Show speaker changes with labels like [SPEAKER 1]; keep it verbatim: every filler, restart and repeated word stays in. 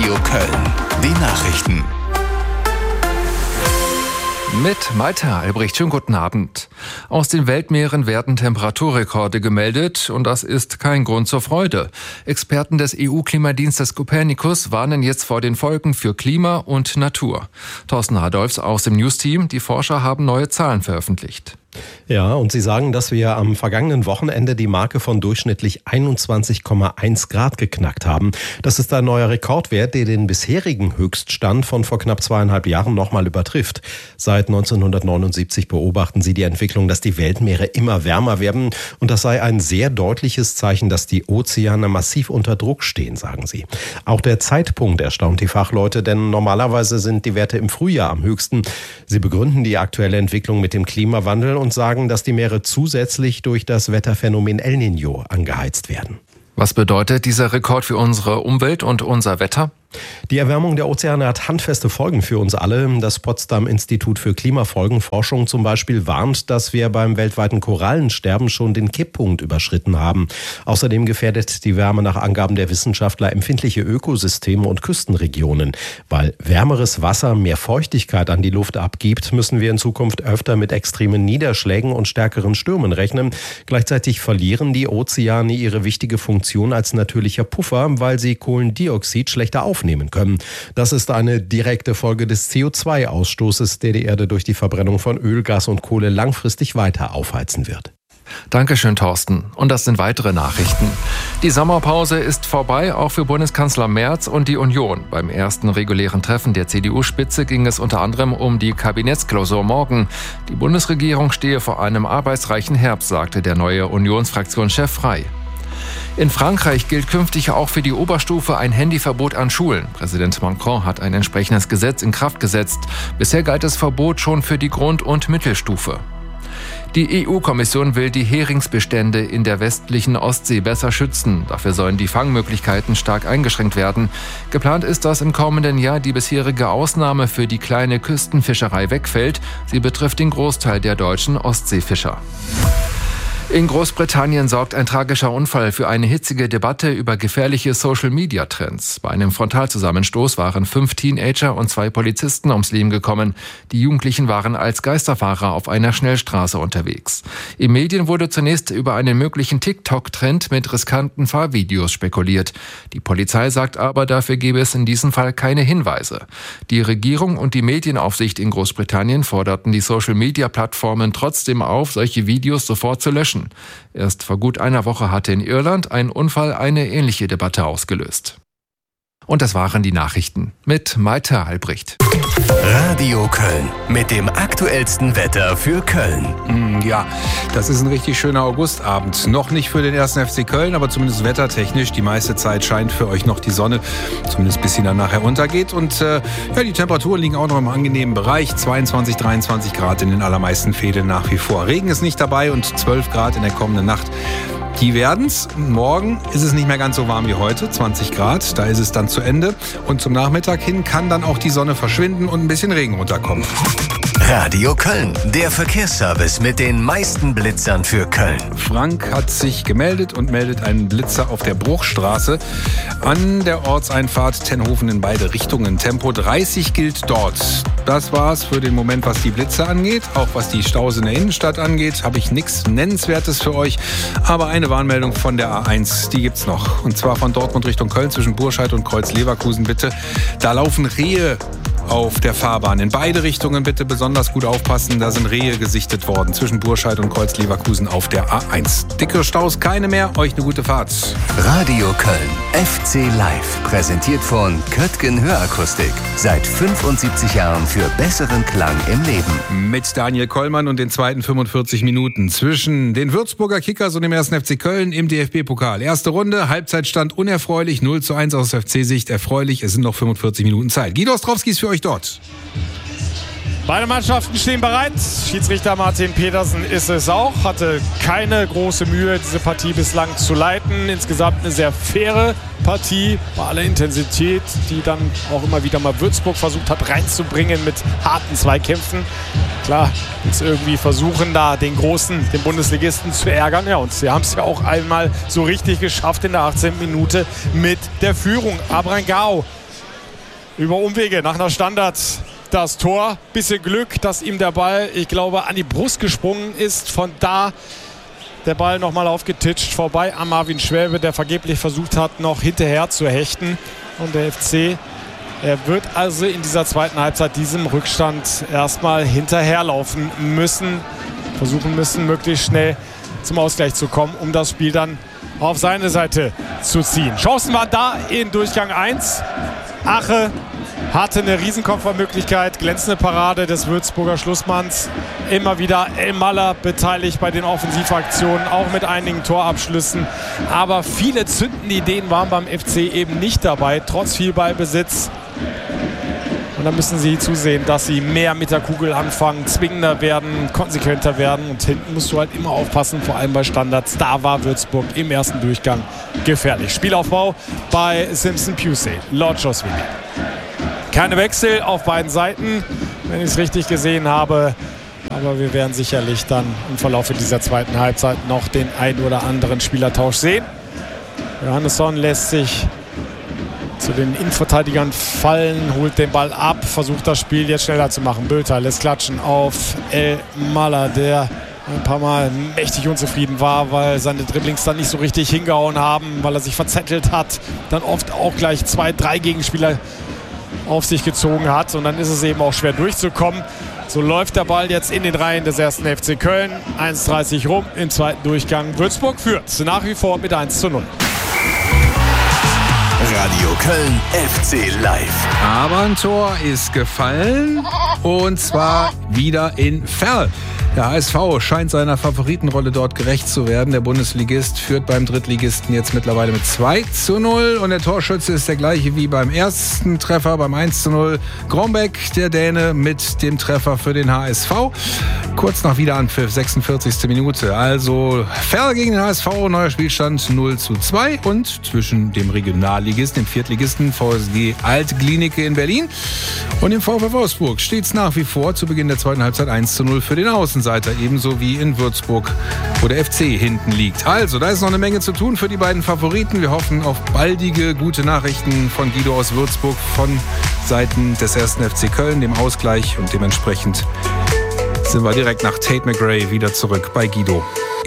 [SPEAKER 1] Radio Köln. Die Nachrichten.
[SPEAKER 2] Mit Malte Albrecht, schönen guten Abend. Aus den Weltmeeren werden Temperaturrekorde gemeldet und das ist kein Grund zur Freude. Experten des E U-Klimadienstes Copernicus warnen jetzt vor den Folgen für Klima und Natur. Thorsten Radolfs aus dem News-Team, die Forscher haben neue Zahlen veröffentlicht.
[SPEAKER 3] Ja, und sie sagen, dass wir am vergangenen Wochenende die Marke von durchschnittlich einundzwanzig Komma eins Grad geknackt haben. Das ist ein neuer Rekordwert, der den bisherigen Höchststand von vor knapp zweieinhalb Jahren nochmal übertrifft. Seit neunzehnhundertneunundsiebzig beobachten sie die Entwicklung, dass die Weltmeere immer wärmer werden. Und das sei ein sehr deutliches Zeichen, dass die Ozeane massiv unter Druck stehen, sagen sie. Auch der Zeitpunkt erstaunt die Fachleute, denn normalerweise sind die Werte im Frühjahr am höchsten. Sie begründen die aktuelle Entwicklung mit dem Klimawandel und sagen, dass die Meere zusätzlich durch das Wetterphänomen El Niño angeheizt werden.
[SPEAKER 2] Was bedeutet dieser Rekord für unsere Umwelt und unser Wetter?
[SPEAKER 3] Die Erwärmung der Ozeane hat handfeste Folgen für uns alle. Das Potsdam-Institut für Klimafolgenforschung zum Beispiel warnt, dass wir beim weltweiten Korallensterben schon den Kipppunkt überschritten haben. Außerdem gefährdet die Wärme nach Angaben der Wissenschaftler empfindliche Ökosysteme und Küstenregionen. Weil wärmeres Wasser mehr Feuchtigkeit an die Luft abgibt, müssen wir in Zukunft öfter mit extremen Niederschlägen und stärkeren Stürmen rechnen. Gleichzeitig verlieren die Ozeane ihre wichtige Funktion als natürlicher Puffer, weil sie Kohlendioxid schlechter aufnehmen. aufnehmen können. Das ist eine direkte Folge des C O zwei Ausstoßes, der die Erde durch die Verbrennung von Öl, Gas und Kohle langfristig weiter aufheizen wird.
[SPEAKER 2] Dankeschön, Thorsten. Und das sind weitere Nachrichten. Die Sommerpause ist vorbei, auch für Bundeskanzler Merz und die Union. Beim ersten regulären Treffen der C D U-Spitze ging es unter anderem um die Kabinettsklausur morgen. Die Bundesregierung stehe vor einem arbeitsreichen Herbst, sagte der neue Unionsfraktionschef Frey. In Frankreich gilt künftig auch für die Oberstufe ein Handyverbot an Schulen. Präsident Macron hat ein entsprechendes Gesetz in Kraft gesetzt. Bisher galt das Verbot schon für die Grund- und Mittelstufe. Die E U-Kommission will die Heringsbestände in der westlichen Ostsee besser schützen. Dafür sollen die Fangmöglichkeiten stark eingeschränkt werden. Geplant ist, dass im kommenden Jahr die bisherige Ausnahme für die kleine Küstenfischerei wegfällt. Sie betrifft den Großteil der deutschen Ostseefischer. In Großbritannien sorgt ein tragischer Unfall für eine hitzige Debatte über gefährliche Social-Media-Trends. Bei einem Frontalzusammenstoß waren fünf Teenager und zwei Polizisten ums Leben gekommen. Die Jugendlichen waren als Geisterfahrer auf einer Schnellstraße unterwegs. In Medien wurde zunächst über einen möglichen TikTok-Trend mit riskanten Fahrvideos spekuliert. Die Polizei sagt aber, dafür gebe es in diesem Fall keine Hinweise. Die Regierung und die Medienaufsicht in Großbritannien forderten die Social-Media-Plattformen trotzdem auf, solche Videos sofort zu löschen. Erst vor gut einer Woche hatte in Irland ein Unfall eine ähnliche Debatte ausgelöst. Und das waren die Nachrichten mit Malte Albrecht.
[SPEAKER 1] Radio Köln mit dem aktuellsten Wetter für Köln.
[SPEAKER 4] Ja, das ist ein richtig schöner Augustabend. Noch nicht für den ersten F C Köln, aber zumindest wettertechnisch. Die meiste Zeit scheint für euch noch die Sonne, zumindest bis sie dann nachher untergeht. Und äh, ja, die Temperaturen liegen auch noch im angenehmen Bereich. zweiundzwanzig, dreiundzwanzig Grad in den allermeisten Fädeln nach wie vor. Regen ist nicht dabei und zwölf Grad in der kommenden Nacht. Die werden's. Morgen ist es nicht mehr ganz so warm wie heute, zwanzig Grad. Da ist es dann zu Ende. Und zum Nachmittag hin kann dann auch die Sonne verschwinden und ein bisschen Regen runterkommen.
[SPEAKER 1] Radio Köln, der Verkehrsservice mit den meisten Blitzern für Köln.
[SPEAKER 4] Frank hat sich gemeldet und meldet einen Blitzer auf der Bruchstraße an der Ortseinfahrt Tenhofen in beide Richtungen. Tempo dreißig gilt dort. Das war's für den Moment, was die Blitzer angeht. Auch was die Staus in der Innenstadt angeht, habe ich nichts Nennenswertes für euch. Aber eine Warnmeldung von der A eins, die gibt's noch. Und zwar von Dortmund Richtung Köln zwischen Burscheid und Kreuz-Leverkusen, bitte. Da laufen Rehe auf der Fahrbahn. In beide Richtungen bitte besonders gut aufpassen. Da sind Rehe gesichtet worden zwischen Burscheid und Kreuz-Leverkusen auf der A eins. Dicke Staus, keine mehr. Euch eine gute Fahrt.
[SPEAKER 1] Radio Köln, F C Live, präsentiert von Köttgen Hörakustik. Seit fünfundsiebzig Jahren für besseren Klang im Leben.
[SPEAKER 4] Mit Daniel Kollmann und den zweiten fünfundvierzig Minuten zwischen den Würzburger Kickers und dem ersten F C Köln im D F B-Pokal. Erste Runde, Halbzeitstand unerfreulich, null zu eins aus F C-Sicht. Erfreulich, es sind noch fünfundvierzig Minuten Zeit. Guido Ostrowski ist für euch dort.
[SPEAKER 5] Beide Mannschaften stehen bereit. Schiedsrichter Martin Petersen ist es auch. Hatte keine große Mühe, diese Partie bislang zu leiten. Insgesamt eine sehr faire Partie bei aller Intensität, die dann auch immer wieder mal Würzburg versucht hat reinzubringen mit harten Zweikämpfen. Klar, jetzt irgendwie versuchen da den Großen, den Bundesligisten zu ärgern. Ja, und sie haben es ja auch einmal so richtig geschafft in der achtzehnten Minute mit der Führung. Abrangao über Umwege nach einer Standard das Tor. Bisschen Glück, dass ihm der Ball, ich glaube, an die Brust gesprungen ist. Von da der Ball nochmal aufgetitscht, vorbei an Marvin Schwäbe, der vergeblich versucht hat, noch hinterher zu hechten. Und der F C, er wird also in dieser zweiten Halbzeit diesem Rückstand erstmal hinterherlaufen müssen, versuchen müssen, möglichst schnell zum Ausgleich zu kommen, um das Spiel dann auf seine Seite zu ziehen. Chancen waren da in Durchgang eins. Ache hatte eine Riesenkopfballmöglichkeit, glänzende Parade des Würzburger Schlussmanns. Immer wieder Elmaller beteiligt bei den Offensivaktionen, auch mit einigen Torabschlüssen. Aber viele zündende Ideen waren beim F C eben nicht dabei, trotz viel Ballbesitz. Und da müssen sie zusehen, dass sie mehr mit der Kugel anfangen, zwingender werden, konsequenter werden. Und hinten musst du halt immer aufpassen, vor allem bei Standards. Da war Würzburg im ersten Durchgang gefährlich. Spielaufbau bei Simpson Pusey, Lord Josvini. Keine Wechsel auf beiden Seiten, wenn ich es richtig gesehen habe. Aber wir werden sicherlich dann im Verlauf dieser zweiten Halbzeit noch den ein oder anderen Spielertausch sehen. Johannesson lässt sich zu den Innenverteidigern fallen, holt den Ball ab, versucht das Spiel jetzt schneller zu machen. Bülter lässt klatschen auf Elmaller, der ein paar Mal mächtig unzufrieden war, weil seine Dribblings dann nicht so richtig hingehauen haben, weil er sich verzettelt hat, dann oft auch gleich zwei, drei Gegenspieler auf sich gezogen hat und dann ist es eben auch schwer durchzukommen. So läuft der Ball jetzt in den Reihen des ersten F C Köln. eins dreißig rum im zweiten Durchgang. Würzburg führt nach wie vor mit eins zu null.
[SPEAKER 1] Radio Köln F C Live.
[SPEAKER 4] Aber ein Tor ist gefallen und zwar wieder in Verl. Der H S V scheint seiner Favoritenrolle dort gerecht zu werden. Der Bundesligist führt beim Drittligisten jetzt mittlerweile mit zwei zu null. Und der Torschütze ist der gleiche wie beim ersten Treffer, beim eins zu null. Grombeck, der Däne, mit dem Treffer für den H S V. Kurz nach Wiederanpfiff, sechsundvierzigste Minute. Also Verl gegen den H S V, neuer Spielstand null zu zwei. Und zwischen dem Regionalligisten, dem Viertligisten V S G Alt-Glienicke in Berlin und dem VfL Wolfsburg steht es nach wie vor zu Beginn der zweiten Halbzeit eins zu null für den Außenseiter. Ebenso wie in Würzburg, wo der F C hinten liegt. Also, da ist noch eine Menge zu tun für die beiden Favoriten. Wir hoffen auf baldige, gute Nachrichten von Guido aus Würzburg von Seiten des ersten F C Köln, dem Ausgleich. Und dementsprechend sind wir direkt nach Tate McRae wieder zurück bei Guido.